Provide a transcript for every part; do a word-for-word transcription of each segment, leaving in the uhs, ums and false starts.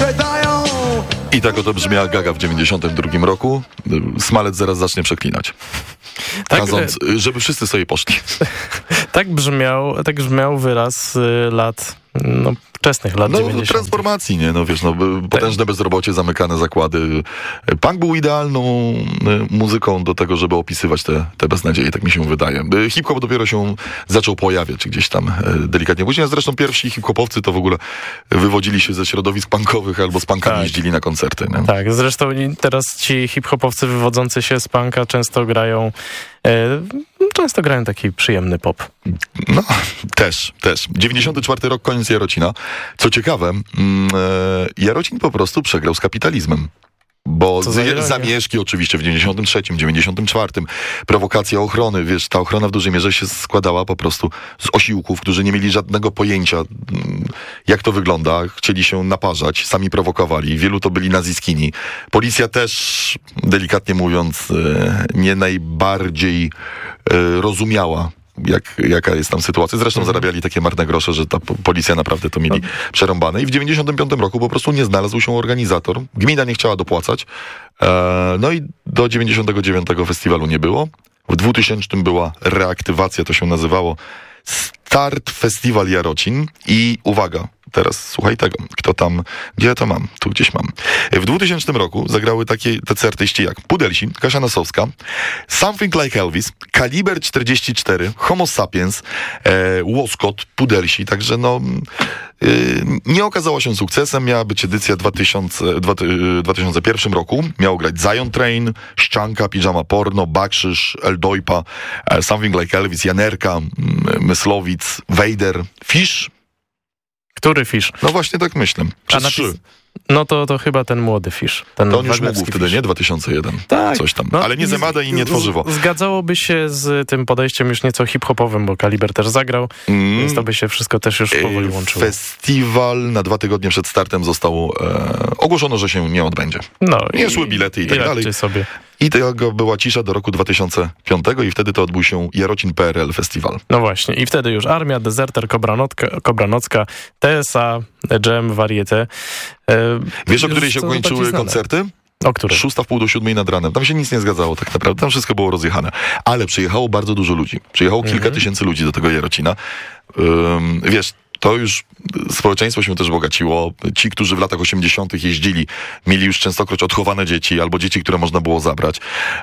sprzedają. I tak oto brzmiała Gaga w dziewięćdziesiątym drugim roku. Smalec zaraz zacznie przeklinać. Tak, Kaząc, żeby wszyscy sobie poszli. Tak brzmiał, tak brzmiał wyraz y, lat, no, wczesnych lat No, dziewięćdziesiątych. transformacji, nie? No wiesz, no, potężne bezrobocie, zamykane zakłady. Punk był idealną muzyką do tego, żeby opisywać te, te beznadzieje, tak mi się wydaje. Hip-hop dopiero się zaczął pojawiać gdzieś tam delikatnie. Później zresztą pierwsi hip-hopowcy to w ogóle wywodzili się ze środowisk punkowych albo z punkami Tak. jeździli na koncerty. Nie? Tak, zresztą teraz ci hip-hopowcy wywodzący się z punka często grają e, często grają taki przyjemny pop. No, też, też. dziewięćdziesiąty czwarty rok, koniec Jarocina. Co ciekawe, mm, e, Jarocin po prostu przegrał z kapitalizmem. Bo za z, zamieszki oczywiście w dziewięćdziesiątym trzecim, dziewięćdziesiątym czwartym, prowokacja ochrony, wiesz, ta ochrona w dużej mierze się składała po prostu z osiłków, którzy nie mieli żadnego pojęcia, jak to wygląda, chcieli się naparzać, sami prowokowali, wielu to byli naziskini. Policja też, delikatnie mówiąc, nie najbardziej rozumiała, Jak, jaka jest tam sytuacja. Zresztą mhm. zarabiali takie marne grosze, że ta policja naprawdę to mieli przerąbane. I w dziewięćdziesiątym piątym roku po prostu nie znalazł się organizator. Gmina nie chciała dopłacać. E, no i do dziewięćdziesiątego dziewiątego festiwalu nie było. W dwutysięcznym była reaktywacja, to się nazywało Start Festiwal Jarocin. I uwaga, teraz słuchaj tego, kto tam, gdzie ja to mam? Tu gdzieś mam. W dwutysięcznym roku zagrały takie tacy artyści jak Pudelsi, Kasia Nosowska, Something Like Elvis, Kaliber czterdzieści cztery, Homo Sapiens, e, Łoskot, Pudelsi, także no e, nie okazała się sukcesem, miała być edycja dwa tysiące, dwa, dwa tysiące pierwszym roku, miało grać Zion Train, Ścianka, Pijama Porno, Bakrzyż, Eldojpa, e, Something Like Elvis, Janerka, Myslowic, Wejder, Fish. Który Fish? No właśnie tak myślę. Przez napis- trzy. No to, to chyba ten młody Fish. Ten To on już Wagnewski mógł wtedy, Fish. nie? dwa tysiące jeden. Tak. Coś tam. No, Ale nie Zemada i nie Tworzywo. Zgadzałoby się z tym podejściem już nieco hip-hopowym, bo Kaliber też zagrał, mm. więc to by się wszystko też już powoli łączyło. Festiwal na dwa tygodnie przed startem został e, ogłoszono, że się nie odbędzie. No, nie szły bilety i tak i dalej. Sobie. I tego była cisza do roku dwa tysiące piątego i wtedy to odbył się Jarocin P R L Festiwal. No właśnie. I wtedy już Armia, Dezerter, Kobranocka, Kobranocka, T S A, Jam, Varieté. E, Wiesz, o której się kończyły koncerty? O której? Szósta w pół do siódmej nad ranem. Tam się nic nie zgadzało tak naprawdę. Tam wszystko było rozjechane. Ale przyjechało bardzo dużo ludzi. Przyjechało kilka mhm. tysięcy ludzi do tego Jarocina. Um, wiesz, to już społeczeństwo się też bogaciło. Ci, którzy w latach osiemdziesiątych jeździli, mieli już częstokroć odchowane dzieci albo dzieci, które można było zabrać.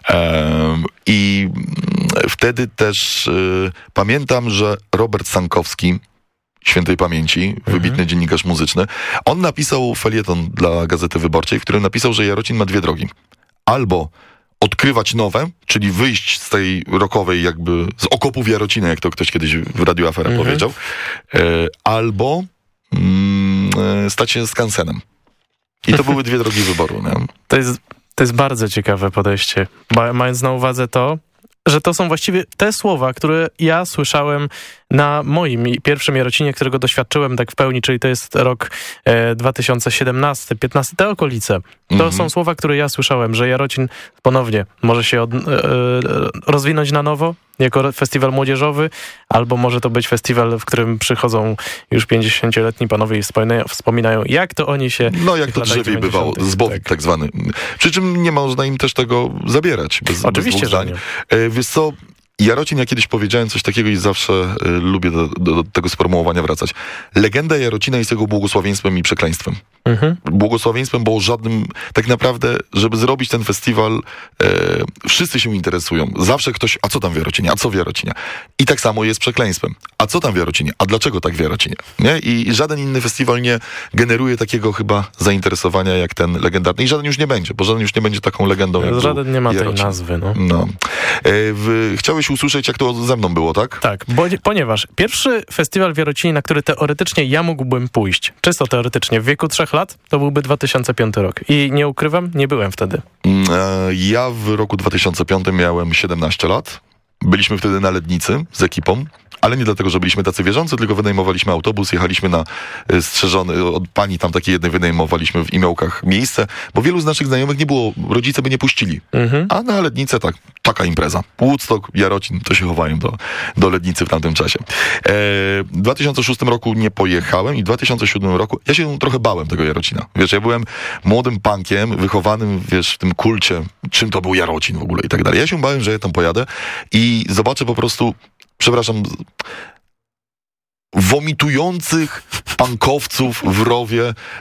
Um, I wtedy też y, pamiętam, że Robert Sankowski, świętej pamięci, mhm. wybitny dziennikarz muzyczny, on napisał felieton dla Gazety Wyborczej, w którym napisał, że Jarocin ma dwie drogi. Albo odkrywać nowe, czyli wyjść z tej rockowej jakby, z okopów Jarocina, jak to ktoś kiedyś w Radiu Afera mhm. powiedział, e, albo mm, e, stać się skansenem. I to były dwie drogi wyboru. Nie? To jest, to jest bardzo ciekawe podejście, bo mając na uwadze to, że to są właściwie te słowa, które ja słyszałem na moim pierwszym Jarocinie, którego doświadczyłem tak w pełni, czyli to jest rok e, dwa tysiące siedemnasty, piętnasty, te okolice. To mm-hmm. są słowa, które ja słyszałem, że Jarocin ponownie może się od, e, rozwinąć na nowo jako festiwal młodzieżowy, albo może to być festiwal, w którym przychodzą już pięćdziesięcioletni panowie i wspominają, wspominają jak to oni się... No jak to drzewiej bywało, zbowit tak. tak zwany. Przy czym nie można im też tego zabierać. Bez, Oczywiście, bez że nie. E, wiesz co... Jarocin, ja kiedyś powiedziałem coś takiego i zawsze y, lubię do, do, do tego sformułowania wracać. Legenda Jarocina jest jego błogosławieństwem i przekleństwem. Mhm. Błogosławieństwem, bo żadnym, tak naprawdę, żeby zrobić ten festiwal, e, wszyscy się interesują. Zawsze ktoś, a co tam w Jarocinie, a co w Jarocinie? I tak samo jest przekleństwem. A co tam w Jarocinie? A dlaczego tak w Jarocinie? Nie? I, I żaden inny festiwal nie generuje takiego chyba zainteresowania jak ten legendarny. I żaden już nie będzie, bo żaden już nie będzie taką legendą jak żaden nie ma Jarocin. tej nazwy. No. no. E, w, chciałeś usłyszeć, jak to ze mną było, tak? Tak, bo, ponieważ pierwszy festiwal w Jarocinie, na który teoretycznie ja mógłbym pójść, czysto teoretycznie, w wieku trzech lat, to byłby dwa tysiące piąty rok. I nie ukrywam, nie byłem wtedy. Ja w roku dwa tysiące piątym miałem siedemnaście lat. Byliśmy wtedy na Lednicy z ekipą. ale nie dlatego, że byliśmy tacy wierzący, tylko wynajmowaliśmy autobus, jechaliśmy na y, strzeżony, od pani tam takiej jednej wynajmowaliśmy w Imiołkach miejsce, bo wielu z naszych znajomych nie było, rodzice by nie puścili. Mhm. A na Lednicę tak, taka impreza. Woodstock, Jarocin, to się chowają do, do Lednicy w tamtym czasie. E, w dwa tysiące szóstym roku nie pojechałem i w dwa tysiące siódmym roku, ja się trochę bałem tego Jarocina. Wiesz, ja byłem młodym punkiem, wychowanym, wiesz, w tym kulcie, czym to był Jarocin w ogóle i tak dalej. Ja się bałem, że ja tam pojadę i zobaczę po prostu, przepraszam, womitujących punkowców w rowie